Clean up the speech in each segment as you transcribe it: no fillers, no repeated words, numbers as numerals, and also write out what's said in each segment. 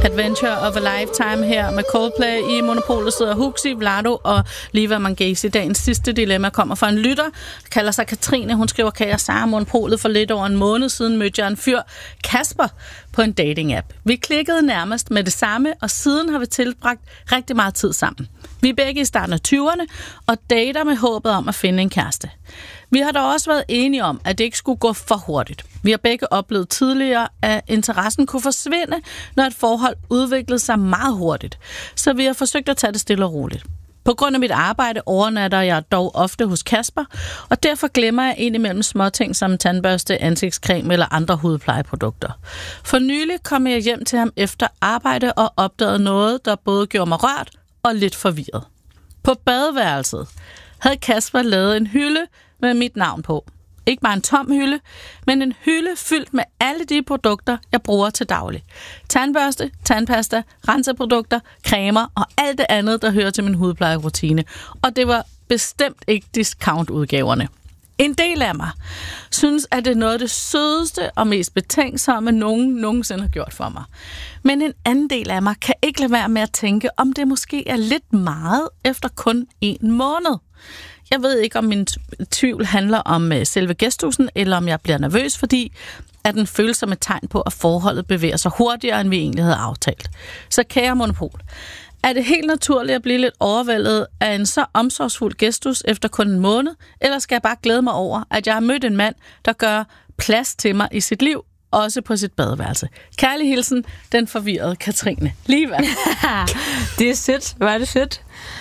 Adventure of a Lifetime her med Coldplay. I Monopolet sidder Huxi, Vlado og Liva Mangesi. Dagens sidste dilemma kommer fra en lytter, der kalder sig Katrine. Hun skriver, kan jeg sige Monopolet for lidt over en måned siden mødte jeg en fyr, Kasper, på en dating-app. Vi klikkede nærmest med det samme, og siden har vi tilbragt rigtig meget tid sammen. Vi er begge i starten af 20'erne og dater med håbet om at finde en kæreste. Vi har dog også været enige om, at det ikke skulle gå for hurtigt. Vi har begge oplevet tidligere, at interessen kunne forsvinde, når et forhold udviklede sig meget hurtigt. Så vi har forsøgt at tage det stille og roligt. På grund af mit arbejde overnatter jeg dog ofte hos Kasper, og derfor glemmer jeg indimellem småting som tandbørste, ansigtscreme eller andre hudplejeprodukter. For nylig kom jeg hjem til ham efter arbejde og opdagede noget, der både gjorde mig rørt og lidt forvirret. På badeværelset havde Kasper lavet en hylde med mit navn på. Ikke bare en tom hylde, men en hylde fyldt med alle de produkter, jeg bruger til daglig. Tandbørste, tandpasta, renseprodukter, cremer og alt det andet, der hører til min hudplejerutine. Og det var bestemt ikke discount-udgaverne. En del af mig synes, at det er noget af det sødeste og mest betænksomme, nogen nogensinde har gjort for mig. Men en anden del af mig kan ikke lade være med at tænke, om det måske er lidt meget efter kun 1 måned. Jeg ved ikke, om min tvivl handler om selve gestusen, eller om jeg bliver nervøs, fordi at den føles som et tegn på, at forholdet bevæger sig hurtigere, end vi egentlig havde aftalt. Så kære Monopol, er det helt naturligt at blive lidt overvældet af en så omsorgsfuld gestus efter kun 1 måned, eller skal jeg bare glæde mig over, at jeg har mødt en mand, der gør plads til mig i sit liv, også på sit badeværelse? Kærlig hilsen, den forvirrede Katrine. Liva. Det er sødt. Hvor er det sødt.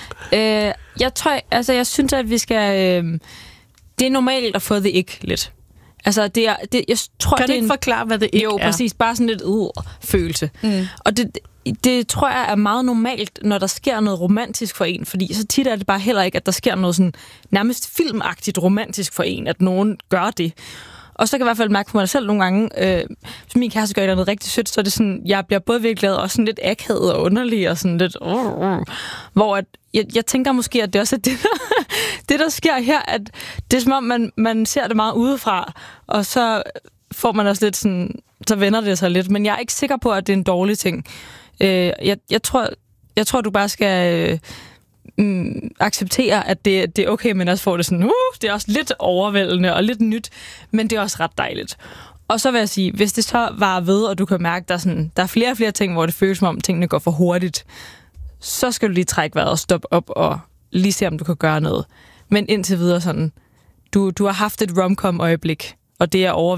Jeg synes, at vi skal... det er normalt at få det ikke lidt. Altså, jeg tror, kan du ikke forklare, hvad det ikke er? Jo, præcis. Bare sådan lidt følelse. Og det tror jeg er meget normalt, når der sker noget romantisk for en, fordi så tit er det bare heller ikke, at der sker noget sådan nærmest filmagtigt romantisk for en, at nogen gør det. Og så kan jeg i hvert fald mærke på mig selv nogle gange, hvis min kæreste gør noget rigtig sødt, så er det sådan, jeg bliver både virkelig glad og sådan lidt akavet og underlig og sådan lidt, hvor at jeg tænker måske, at det også er det der sker her, at det er som om, man ser det meget udefra, og så får man også lidt sådan, så vender det sig lidt, men jeg er ikke sikker på, at det er en dårlig ting. Jeg tror, du bare skal acceptere, at det er okay, men også får det sådan, det er også lidt overvældende og lidt nyt, men det er også ret dejligt. Og så vil jeg sige, hvis det så var ved, og du kan mærke, der er flere og flere ting, hvor det føles som om, tingene går for hurtigt, så skal du lige trække vejret og stoppe op og lige se, om du kan gøre noget. Men indtil videre sådan, du har haft et rom-com-øjeblik, og det er over